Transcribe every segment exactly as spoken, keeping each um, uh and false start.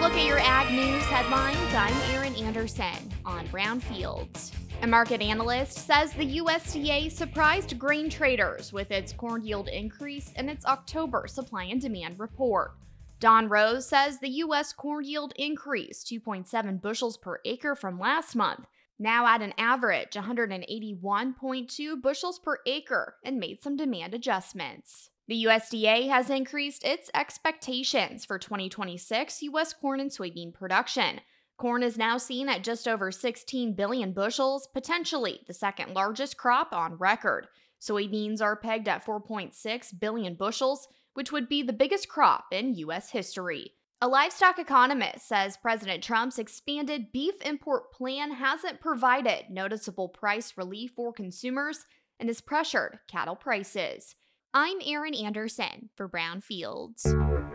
look at your ag news headlines. I'm Erin Anderson on Brownfields. A market analyst says the U S D A surprised grain traders with its corn yield increase in its October supply and demand report. Don Rose says the U S corn yield increased two point seven bushels per acre from last month, now at an average one hundred eighty-one point two bushels per acre, and made some demand adjustments. The U S D A has increased its expectations for twenty twenty-six U S corn and soybean production. Corn is now seen at just over sixteen billion bushels, potentially the second largest crop on record. Soybeans are pegged at four point six billion bushels, which would be the biggest crop in U S history. A livestock economist says President Trump's expanded beef import plan hasn't provided noticeable price relief for consumers and has pressured cattle prices. I'm Erin Anderson for Brownfields.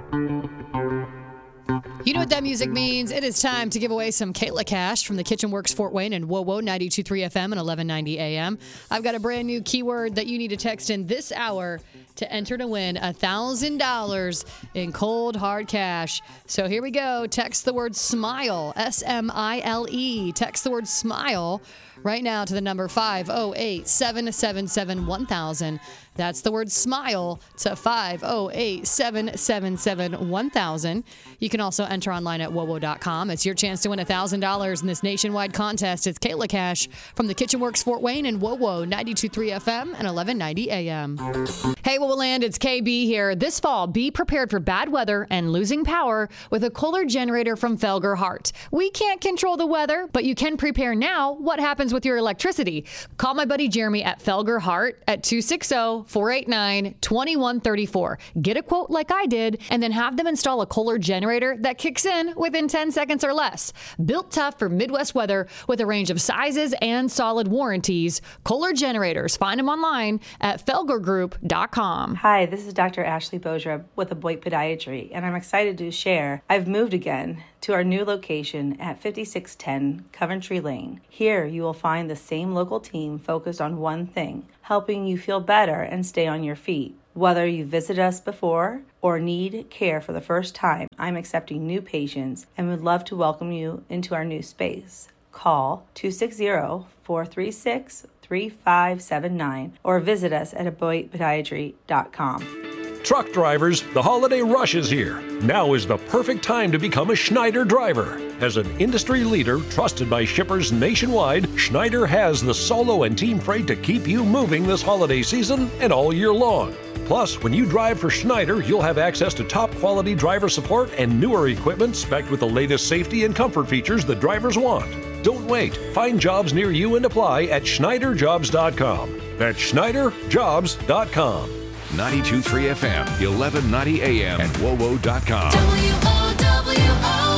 You know what that music means. It is time to give away some Kayla Cash from the Kitchen Works Fort Wayne and WOWO ninety-two point three F M and eleven ninety A M. I've got a brand new keyword that you need to text in this hour to enter to win one thousand dollars in cold, hard cash. So here we go. Text the word SMILE, S M I L E. Text the word SMILE right now to the number five oh eight, seven seven seven, one thousand. That's the word SMILE to five oh eight, seven seven seven, one thousand. You can also enter online at wowo dot com. It's your chance to win one thousand dollars in this nationwide contest. It's Kayla Cash from the Kitchen Works Fort Wayne and WOWO ninety-two point three F M and eleven ninety A M. Hey, WOWO Land, it's K B here. This fall, be prepared for bad weather and losing power with a Kohler generator from Felger Hart. We can't control the weather, but you can prepare now. What happens with your electricity? Call my buddy Jeremy at Felger Hart at two six zero, four eight nine, two one three four. Get a quote like I did, and then have them install a Kohler generator that kicks in within ten seconds or less. Built tough for Midwest weather with a range of sizes and solid warranties. Kohler generators. Find them online at felger group dot com. Hi, this is Doctor Ashley Bojdrup with Aboit Podiatry, and I'm excited to share I've moved again to our new location at fifty-six ten Coventry Lane. Here you will find the same local team focused on one thing, helping you feel better and stay on your feet. Whether you visited us before or need care for the first time, I'm accepting new patients and would love to welcome you into our new space. Call two six zero, four three six, three five seven nine or visit us at aboit podiatry dot com. Truck drivers, the holiday rush is here. Now is the perfect time to become a Schneider driver. As an industry leader trusted by shippers nationwide, Schneider has the solo and team freight to keep you moving this holiday season and all year long. Plus, when you drive for Schneider, you'll have access to top quality driver support and newer equipment spec'd with the latest safety and comfort features that drivers want. Don't wait. Find jobs near you and apply at schneider jobs dot com. That's schneider jobs dot com. ninety-two point three F M, eleven ninety A M, and wowo dot com. W O W O.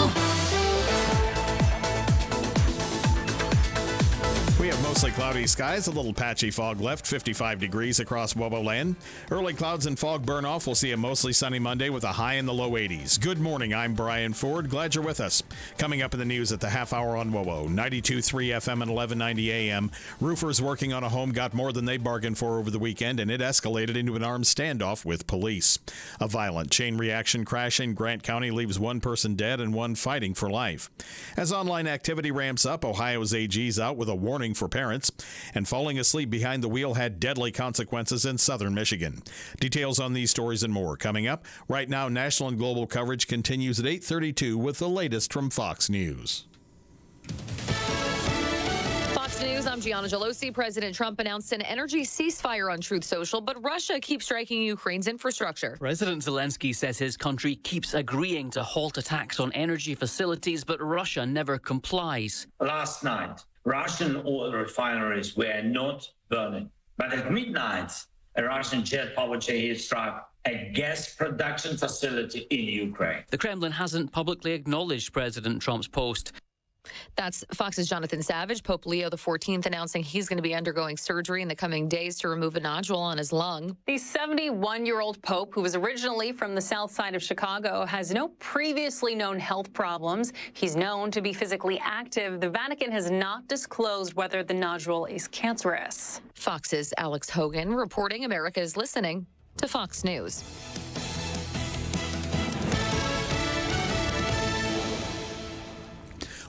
We have mostly cloudy skies, a little patchy fog left, fifty-five degrees across WOWO land. Early clouds and fog burn off. We'll see a mostly sunny Monday with a high in the low eighties. Good morning, I'm Brian Ford. Glad you're with us. Coming up in the news at the half hour on WOWO, ninety-two point three F M and eleven ninety A M. Roofers working on a home got more than they bargained for over the weekend, and it escalated into an armed standoff with police. A violent chain reaction crash in Grant County leaves one person dead and one fighting for life. As online activity ramps up, Ohio's A G's out with a warning for parents, and falling asleep behind the wheel had deadly consequences in southern Michigan. Details on these stories and more coming up. Right now, national and global coverage continues at eight thirty-two with the latest from Fox News. Fox News, I'm Gianna Gelosi. President Trump announced an energy ceasefire on Truth Social, but Russia keeps striking Ukraine's infrastructure. President Zelensky says his country keeps agreeing to halt attacks on energy facilities, but Russia never complies. Last night, Russian oil refineries were not burning. But at midnight, a Russian jet powered Shahed struck a gas production facility in Ukraine. The Kremlin hasn't publicly acknowledged President Trump's post. That's Fox's Jonathan Savage. Pope Leo the fourteenth announcing he's going to be undergoing surgery in the coming days to remove a nodule on his lung. The seventy-one-year-old Pope, who was originally from the south side of Chicago, has no previously known health problems. He's known to be physically active. The Vatican has not disclosed whether the nodule is cancerous. Fox's Alex Hogan reporting. America is listening to Fox News.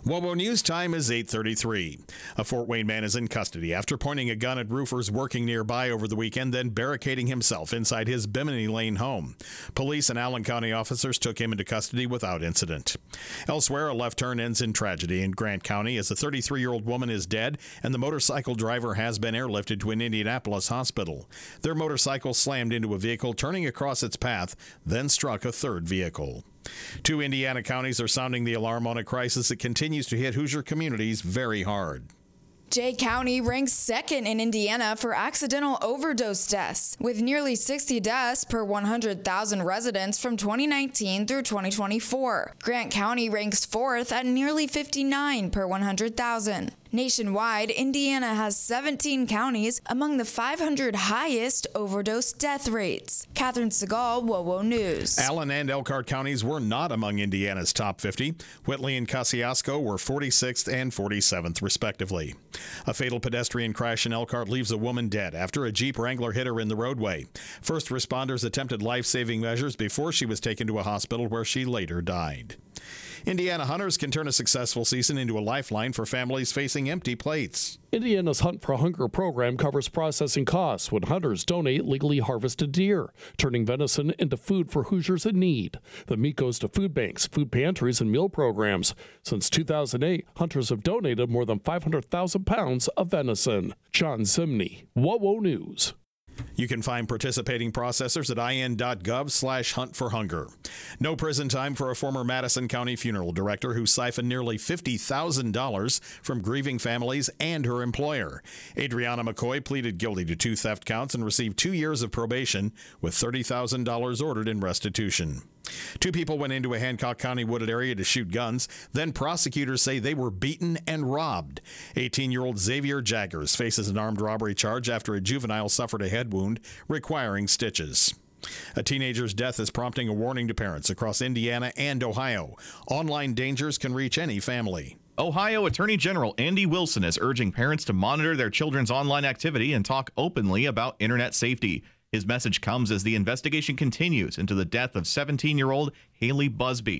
WOWO News time is eight thirty-three. A Fort Wayne man is in custody after pointing a gun at roofers working nearby over the weekend, then barricading himself inside his Bimini Lane home. Police and Allen County officers took him into custody without incident. Elsewhere, a left turn ends in tragedy in Grant County as a thirty-three-year-old woman is dead and the motorcycle driver has been airlifted to an Indianapolis hospital. Their motorcycle slammed into a vehicle turning across its path, then struck a third vehicle. Two Indiana counties are sounding the alarm on a crisis that continues to hit Hoosier communities very hard. Jay County ranks second in Indiana for accidental overdose deaths, with nearly sixty deaths per one hundred thousand residents from twenty nineteen through twenty twenty-four. Grant County ranks fourth at nearly fifty-nine per one hundred thousand. Nationwide, Indiana has seventeen counties among the five hundred highest overdose death rates. Catherine Segal, WOWO News. Allen and Elkhart counties were not among Indiana's top fifty. Whitley and Kosciuszko were forty-sixth and forty-seventh, respectively. A fatal pedestrian crash in Elkhart leaves a woman dead after a Jeep Wrangler hit her in the roadway. First responders attempted life-saving measures before she was taken to a hospital where she later died. Indiana hunters can turn a successful season into a lifeline for families facing empty plates. Indiana's Hunt for Hunger program covers processing costs when hunters donate legally harvested deer, turning venison into food for Hoosiers in need. The meat goes to food banks, food pantries, and meal programs. Since two thousand eight, hunters have donated more than five hundred thousand pounds of venison. John Zimney, WOWO News. You can find participating processors at in.gov slash hunt for hunger. No prison time for a former Madison County funeral director who siphoned nearly fifty thousand dollars from grieving families and her employer. Adriana McCoy pleaded guilty to two theft counts and received two years of probation with thirty thousand dollars ordered in restitution. Two people went into a Hancock County wooded area to shoot guns. Then prosecutors say they were beaten and robbed. eighteen-year-old Xavier Jaggers faces an armed robbery charge after a juvenile suffered a head wound requiring stitches. A teenager's death is prompting a warning to parents across Indiana and Ohio. Online dangers can reach any family. Ohio Attorney General Andy Wilson is urging parents to monitor their children's online activity and talk openly about internet safety. His message comes as the investigation continues into the death of seventeen-year-old Haley Busby.